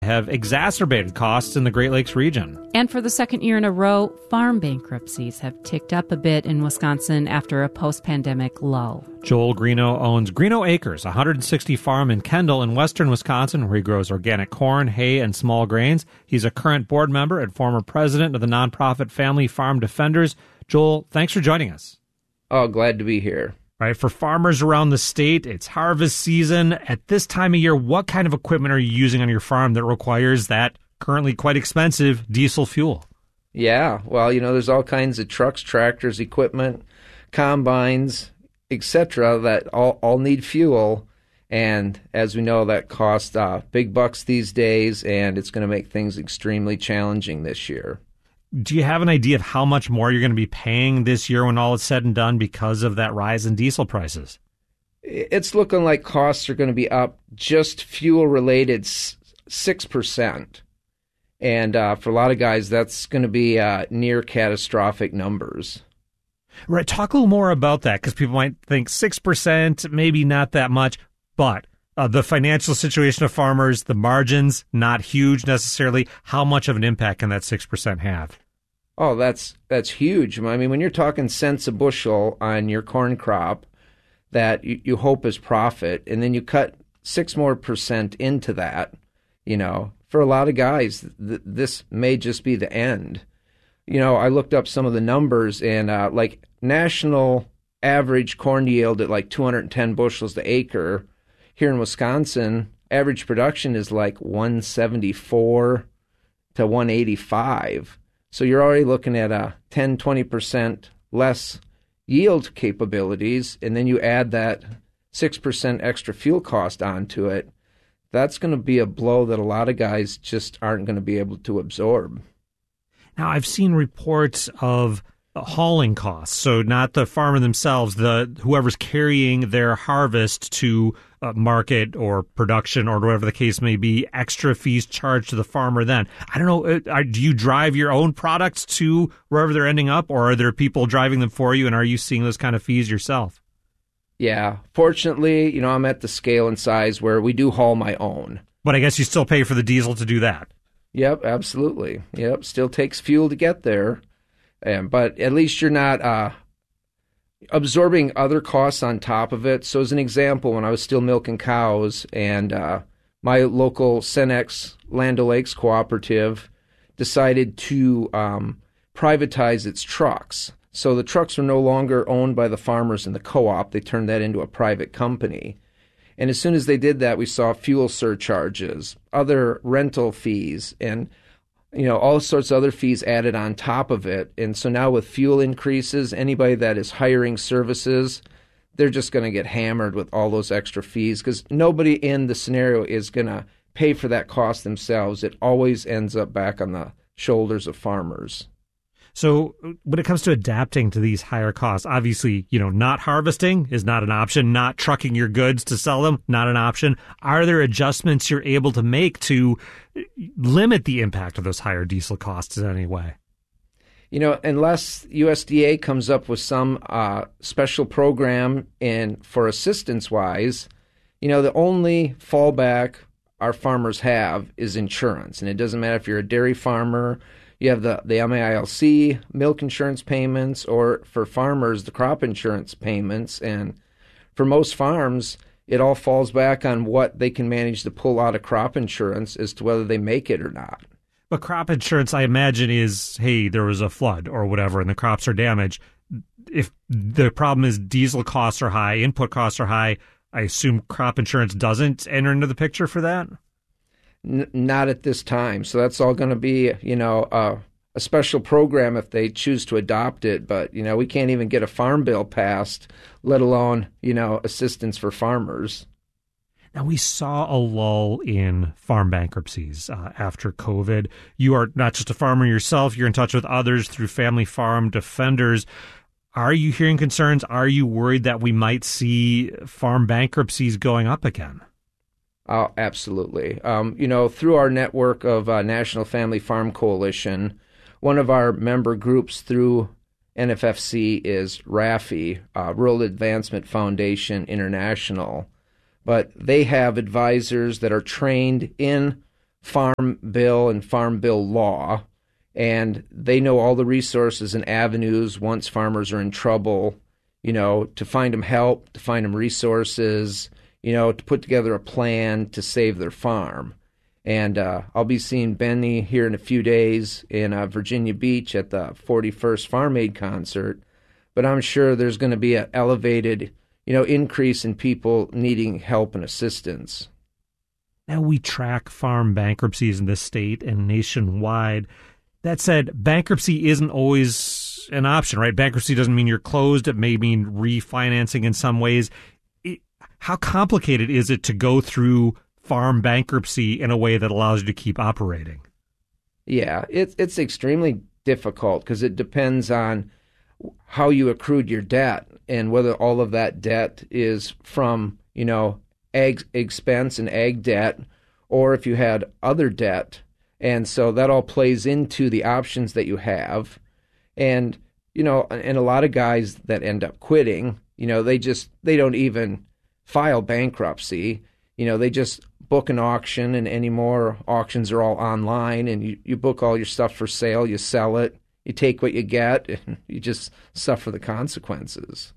have exacerbated costs in the Great Lakes region. And for the second year in a row, farm bankruptcies have ticked up a bit in Wisconsin after a post-pandemic lull. Joel Greeno owns Greeno Acres, a 160 farm in Kendall in western Wisconsin, where he grows organic corn, hay, and small grains. He's a current board member and former president of the nonprofit Family Farm Defenders. Joel, thanks for joining us. Oh, glad to be here. Right, for farmers around the state, it's harvest season. At this time of year, what kind of equipment are you using on your farm that requires that currently quite expensive diesel fuel? Yeah, well, there's all kinds of trucks, tractors, equipment, combines, etc. that all need fuel. And as we know, that costs big bucks these days, and it's going to make things extremely challenging this year. Do you have an idea of how much more you're going to be paying this year when all is said and done because of that rise in diesel prices? It's looking like costs are going to be up just fuel-related 6%. And for a lot of guys, that's going to be near catastrophic numbers. Right. Talk a little more about that, because people might think 6%, maybe not that much, but the financial situation of farmers, the margins, not huge necessarily. How much of an impact can that 6% have? Oh, that's huge. I mean, when you're talking cents a bushel on your corn crop that you hope is profit, and then you cut 6% more into that, for a lot of guys, this may just be the end. I looked up some of the numbers, and like national average corn yield at like 210 bushels to acre. Here in Wisconsin, average production is like 174 to 185. So you're already looking at a 10, 20% less yield capabilities, and then you add that 6% extra fuel cost onto it. That's going to be a blow that a lot of guys just aren't going to be able to absorb. Now, I've seen reports of hauling costs, so not the farmer themselves, whoever's carrying their harvest to market or production or whatever the case may be, extra fees charged to the farmer then. I don't know, do you drive your own products to wherever they're ending up, or are there people driving them for you, and are you seeing those kind of fees yourself? Yeah, fortunately, I'm at the scale and size where we do haul my own. But I guess you still pay for the diesel to do that. Yep, absolutely. Yep, still takes fuel to get there. But at least you're not absorbing other costs on top of it. So as an example, when I was still milking cows and my local Cenex Land O'Lakes cooperative decided to privatize its trucks. So the trucks are no longer owned by the farmers in the co-op. They turned that into a private company. And as soon as they did that, we saw fuel surcharges, other rental fees, and all sorts of other fees added on top of it. And so now with fuel increases, anybody that is hiring services, they're just going to get hammered with all those extra fees, because nobody in the scenario is going to pay for that cost themselves. It always ends up back on the shoulders of farmers. So when it comes to adapting to these higher costs, obviously, not harvesting is not an option. Not trucking your goods to sell them, not an option. Are there adjustments you're able to make to limit the impact of those higher diesel costs in any way? Unless USDA comes up with some special program for assistance-wise, the only fallback our farmers have is insurance. And it doesn't matter if you're a dairy farmer, you have the MAILC, milk insurance payments, or for farmers, the crop insurance payments. And for most farms, it all falls back on what they can manage to pull out of crop insurance as to whether they make it or not. But crop insurance, I imagine, is, hey, there was a flood or whatever and the crops are damaged. If the problem is diesel costs are high, input costs are high, I assume crop insurance doesn't enter into the picture for that? Not at this time. So that's all going to be, a special program if they choose to adopt it. But, we can't even get a farm bill passed, let alone, assistance for farmers. Now, we saw a lull in farm bankruptcies after COVID. You are not just a farmer yourself. You're in touch with others through Family Farm Defenders. Are you hearing concerns? Are you worried that we might see farm bankruptcies going up again? Oh, absolutely. Through our network of National Family Farm Coalition, one of our member groups through NFFC is RAFI, Rural Advancement Foundation International. But they have advisors that are trained in Farm Bill and Farm Bill law, and they know all the resources and avenues once farmers are in trouble, to find them help, to find them resources, to put together a plan to save their farm. And I'll be seeing Benny here in a few days in Virginia Beach at the 41st Farm Aid concert, but I'm sure there's going to be an elevated, increase in people needing help and assistance. Now, we track farm bankruptcies in this state and nationwide. That said, bankruptcy isn't always an option, right? Bankruptcy doesn't mean you're closed. It may mean refinancing in some ways. How complicated is it to go through farm bankruptcy in a way that allows you to keep operating? Yeah, it's extremely difficult because it depends on how you accrued your debt and whether all of that debt is from, ag expense and ag debt, or if you had other debt. And so that all plays into the options that you have. And, and a lot of guys that end up quitting, they don't even file bankruptcy. They just book an auction, and anymore auctions are all online, and you book all your stuff for sale, you sell it, you take what you get, and you just suffer the consequences.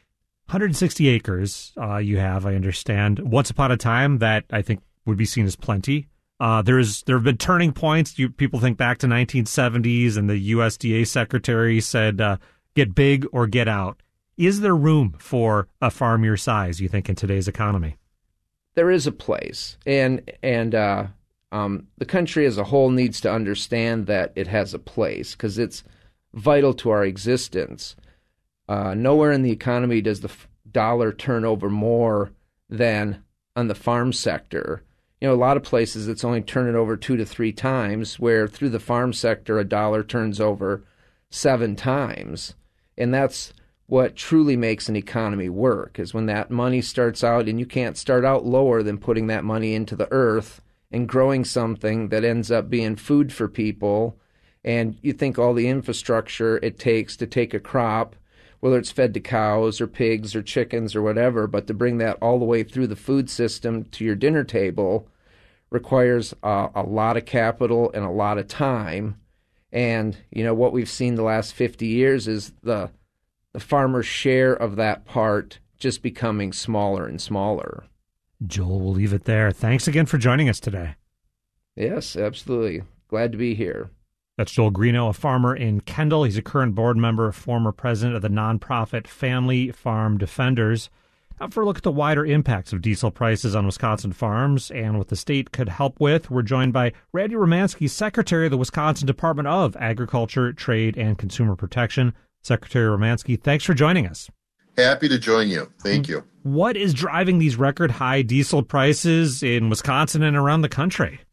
160 acres you have, I understand. Once upon a time, that I think would be seen as plenty. There have been turning points. People think back to 1970s, and the USDA secretary said, get big or get out. Is there room for a farm your size, you think, in today's economy? There is a place, and the country as a whole needs to understand that it has a place because it's vital to our existence. Nowhere in the economy does the dollar turn over more than on the farm sector. A lot of places it's only turning over 2 to 3 times, where through the farm sector a dollar turns over 7 times. And that's what truly makes an economy work, is when that money starts out, and you can't start out lower than putting that money into the earth and growing something that ends up being food for people. And you think all the infrastructure it takes to take a crop, whether it's fed to cows or pigs or chickens or whatever, but to bring that all the way through the food system to your dinner table requires a lot of capital and a lot of time. And, what we've seen the last 50 years is the farmer's share of that part just becoming smaller and smaller. Joel, we'll leave it there. Thanks again for joining us today. Yes, absolutely. Glad to be here. That's Joel Greeno, a farmer in Kendall. He's a current board member, former president of the nonprofit Family Farm Defenders. Now for a look at the wider impacts of diesel prices on Wisconsin farms and what the state could help with, we're joined by Randy Romanski, Secretary of the Wisconsin Department of Agriculture, Trade, and Consumer Protection. Secretary Romanski, thanks for joining us. Happy to join you. Thank you. What is driving these record high diesel prices in Wisconsin and around the country?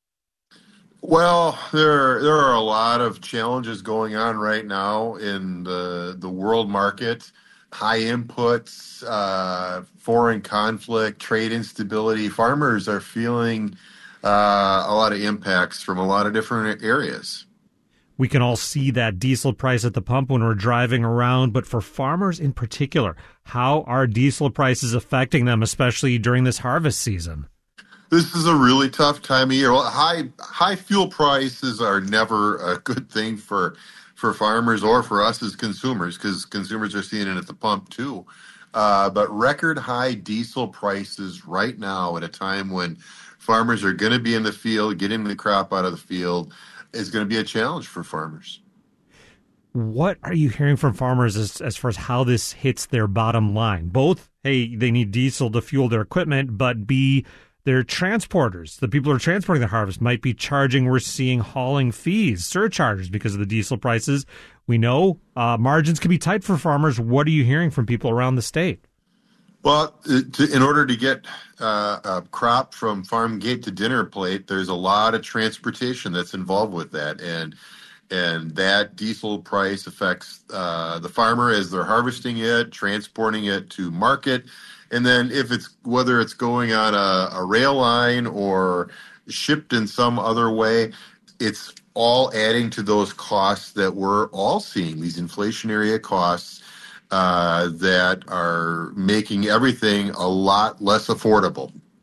Well, there are a lot of challenges going on right now in the world market. High inputs, foreign conflict, trade instability. Farmers are feeling a lot of impacts from a lot of different areas. We can all see that diesel price at the pump when we're driving around, but for farmers in particular, how are diesel prices affecting them, especially during this harvest season? This is a really tough time of year. Well, high fuel prices are never a good thing for farmers or for us as consumers, because consumers are seeing it at the pump too. But record high diesel prices right now at a time when farmers are going to be in the field, getting the crop out of the field, is going to be a challenge for farmers. What are you hearing from farmers as far as how this hits their bottom line? Both, hey, they need diesel to fuel their equipment, but B, their transporters, the people who are transporting the harvest, might be charging, we're seeing hauling fees, surcharges because of the diesel prices. We know margins can be tight for farmers. What are you hearing from people around the state? Well, in order to get a crop from farm gate to dinner plate, there's a lot of transportation that's involved with that. And that diesel price affects the farmer as they're harvesting it, transporting it to market. And then whether it's going on a rail line or shipped in some other way, it's all adding to those costs that we're all seeing, these inflationary costs that are making everything a lot less affordable.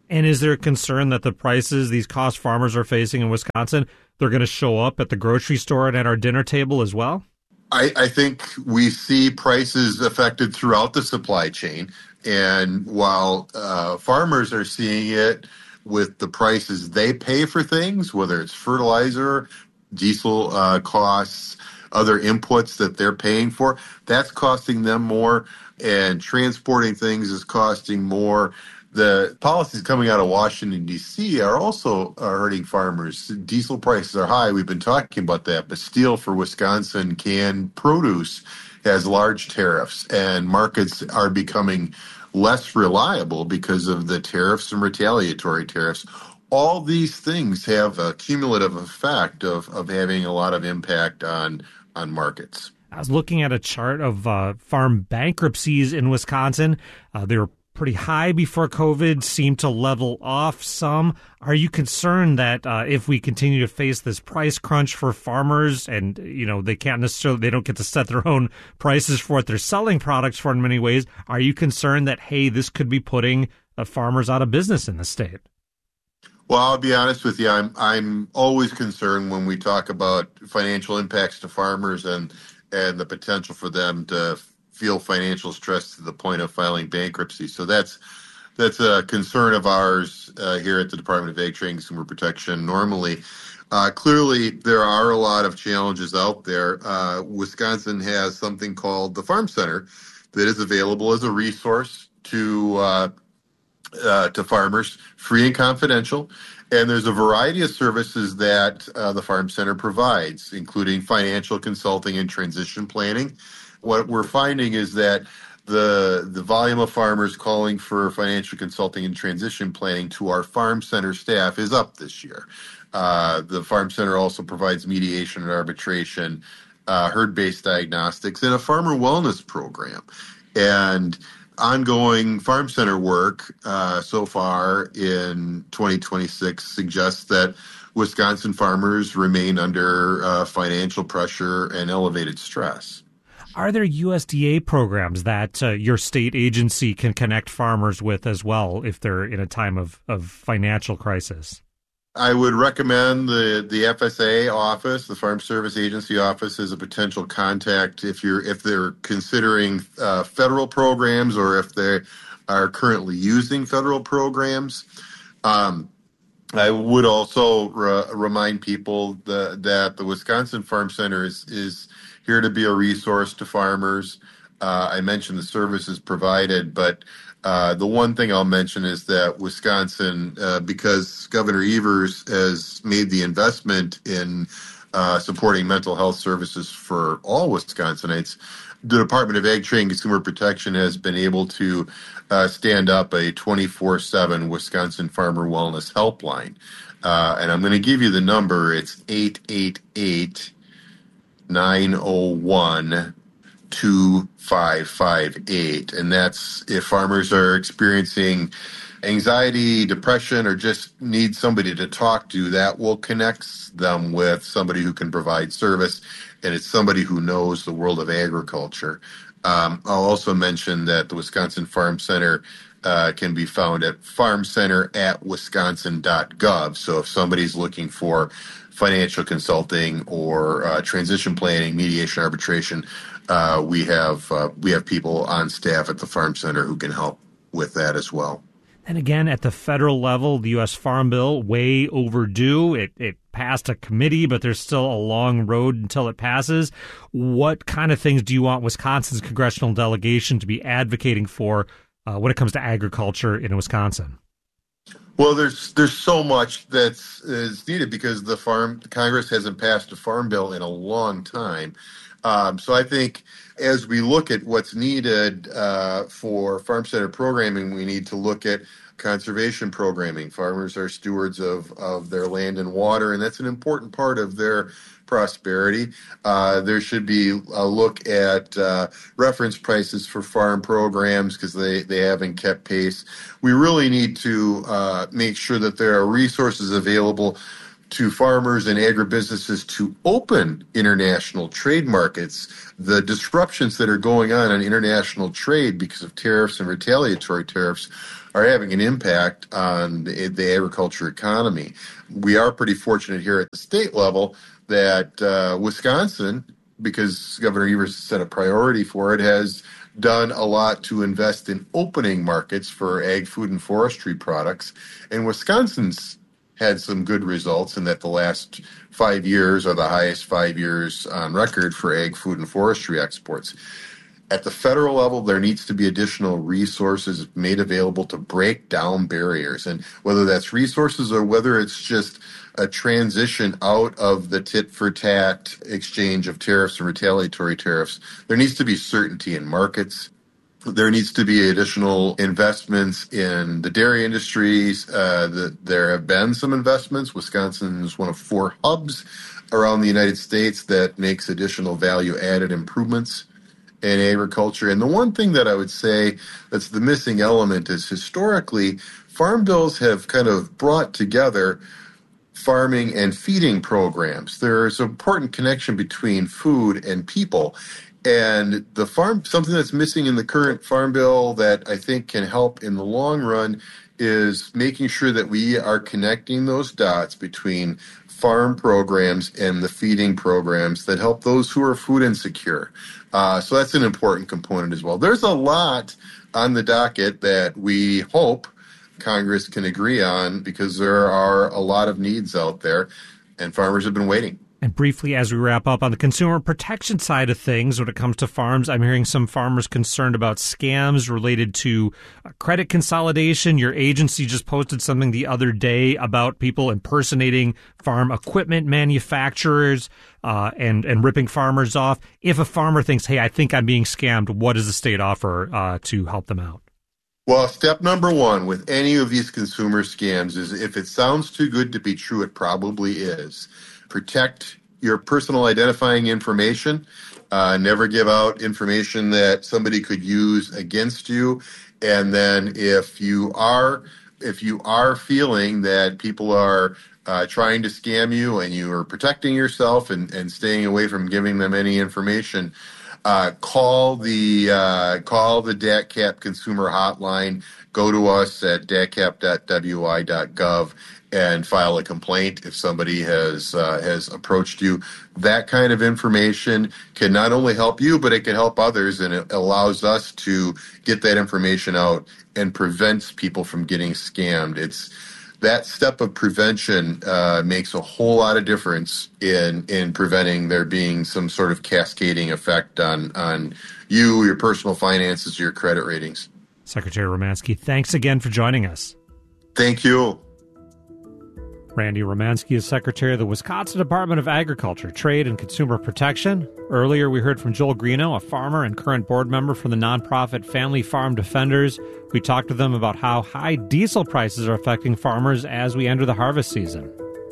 And is there a concern that the prices these cost farmers are facing in Wisconsin, they're going to show up at the grocery store and at our dinner table as well? I think we see prices affected throughout the supply chain. And while farmers are seeing it with the prices they pay for things, whether it's fertilizer, diesel costs, other inputs that they're paying for, that's costing them more. And transporting things is costing more. The policies coming out of Washington, D.C. are also hurting farmers. Diesel prices are high. We've been talking about that. But steel for Wisconsin canned produce has large tariffs, and markets are becoming less reliable because of the tariffs and retaliatory tariffs. All these things have a cumulative effect of having a lot of impact on markets. I was looking at a chart of farm bankruptcies in Wisconsin. They were pretty high before COVID, seemed to level off some. Are you concerned that if we continue to face this price crunch for farmers and, they don't get to set their own prices for what they're selling products for in many ways, are you concerned that, hey, this could be putting farmers out of business in the state? Well, I'll be honest with you. I'm always concerned when we talk about financial impacts to farmers and the potential for them to feel financial stress to the point of filing bankruptcy. So that's a concern of ours here at the Department of Ag Trade and Consumer Protection. Normally, clearly, there are a lot of challenges out there. Wisconsin has something called the Farm Center that is available as a resource to farmers, free and confidential. And there's a variety of services that the Farm Center provides, including financial consulting and transition planning. What we're finding is that the volume of farmers calling for financial consulting and transition planning to our Farm Center staff is up this year. The Farm Center also provides mediation and arbitration, herd-based diagnostics, and a farmer wellness program. And ongoing Farm Center work so far in 2026 suggests that Wisconsin farmers remain under financial pressure and elevated stress. Are there USDA programs that your state agency can connect farmers with as well if they're in a time of financial crisis? I would recommend the FSA office, the Farm Service Agency office, as a potential contact if they're considering federal programs or if they are currently using federal programs. I would also remind people that the Wisconsin Farm Center is here to be a resource to farmers. I mentioned the services provided, but the one thing I'll mention is that Wisconsin, because Governor Evers has made the investment in supporting mental health services for all Wisconsinites, the Department of Ag Trade and Consumer Protection has been able to stand up a 24/7 Wisconsin Farmer Wellness Helpline. And I'm going to give you the number. It's 888-901-2558. And that's if farmers are experiencing anxiety, depression, or just need somebody to talk to, that will connect them with somebody who can provide service. And it's somebody who knows the world of agriculture. I'll also mention that the Wisconsin Farm Center can be found at farmcenter@wisconsin.gov. So if somebody's looking for financial consulting or transition planning, mediation, arbitration, we have people on staff at the Farm Center who can help with that as well. And again, at the federal level, the U.S. Farm Bill, way overdue. It passed a committee, but there's still a long road until it passes. What kind of things do you want Wisconsin's congressional delegation to be advocating for when it comes to agriculture in Wisconsin? Well, there's so much is needed because the Congress hasn't passed a farm bill in a long time. So I think as we look at what's needed for Farm Center programming, we need to look at conservation programming. Farmers are stewards of their land and water, and that's an important part of their prosperity. There should be a look at reference prices for farm programs because they haven't kept pace. We really need to make sure that there are resources available to farmers and agribusinesses to open international trade markets. The disruptions that are going on international trade because of tariffs and retaliatory tariffs are having an impact on the agriculture economy. We are pretty fortunate here at the state level that Wisconsin, because Governor Evers set a priority for it, has done a lot to invest in opening markets for ag, food, and forestry products. And Wisconsin's had some good results in that the last 5 years are the highest 5 years on record for ag, food, and forestry exports. At the federal level, there needs to be additional resources made available to break down barriers. And whether that's resources or whether it's just a transition out of the tit-for-tat exchange of tariffs and retaliatory tariffs, there needs to be certainty in markets. There needs to be additional investments in the dairy industries. There have been some investments. Wisconsin is one of 4 hubs around the United States that makes additional value-added improvements in agriculture. And the one thing that I would say that's the missing element is historically, farm bills have kind of brought together farming and feeding programs. There's an important connection between food and people. And something that's missing in the current farm bill that I think can help in the long run is making sure that we are connecting those dots between farm programs and the feeding programs that help those who are food insecure. So that's an important component as well. There's a lot on the docket that we hope Congress can agree on because there are a lot of needs out there, and farmers have been waiting. And briefly, as we wrap up on the consumer protection side of things, when it comes to farms, I'm hearing some farmers concerned about scams related to credit consolidation. Your agency just posted something the other day about people impersonating farm equipment manufacturers and ripping farmers off. If a farmer thinks, hey, I think I'm being scammed, what does the state offer to help them out? Well, step number 1 with any of these consumer scams is if it sounds too good to be true, it probably is. Protect your personal identifying information. Never give out information that somebody could use against you. And then if you are feeling that people are trying to scam you and you are protecting yourself and staying away from giving them any information, call the DATCAP consumer hotline. Go to us at datcap.wi.gov and file a complaint if somebody has approached you. That kind of information can not only help you, but it can help others, and it allows us to get that information out and prevents people from getting scammed. It's that step of prevention makes a whole lot of difference in preventing there being some sort of cascading effect on you, your personal finances, your credit ratings. Secretary Romanski, thanks again for joining us. Thank you. Randy Romanski is Secretary of the Wisconsin Department of Agriculture, Trade, and Consumer Protection. Earlier, we heard from Joel Greeno, a farmer and current board member for the nonprofit Family Farm Defenders. We talked to them about how high diesel prices are affecting farmers as we enter the harvest season.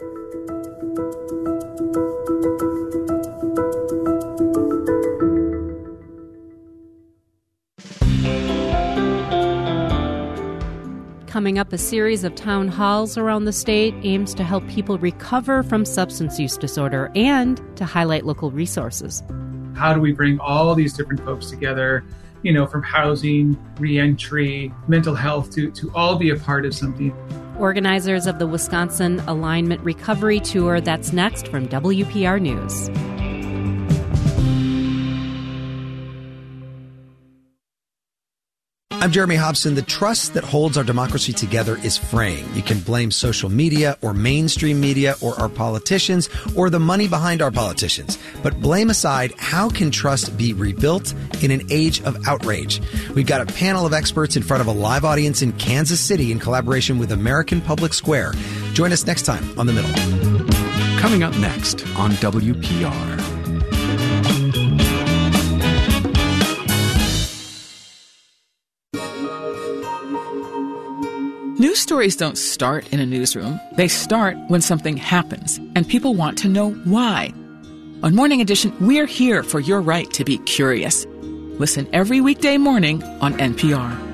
Coming up, a series of town halls around the state aims to help people recover from substance use disorder and to highlight local resources. How do we bring all these different folks together, from housing, reentry, mental health, to all be a part of something? Organizers of the Wisconsin Alignment Recovery Tour, that's next from WPR News. I'm Jeremy Hobson. The trust that holds our democracy together is fraying. You can blame social media or mainstream media or our politicians or the money behind our politicians. But blame aside, how can trust be rebuilt in an age of outrage? We've got a panel of experts in front of a live audience in Kansas City in collaboration with American Public Square. Join us next time on The Middle. Coming up next on WPR. News stories don't start in a newsroom. They start when something happens, and people want to know why. On Morning Edition, we're here for your right to be curious. Listen every weekday morning on NPR.